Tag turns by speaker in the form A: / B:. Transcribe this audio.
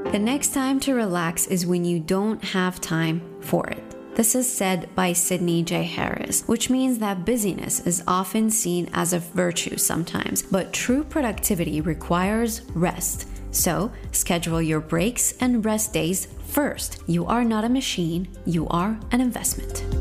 A: The next time to relax is when you don't have time for it. This is said by Sidney J. Harris, which means that busyness is often seen as a virtue sometimes, but true productivity requires rest. So, schedule your breaks and rest days first. You are not a machine, you are an investment.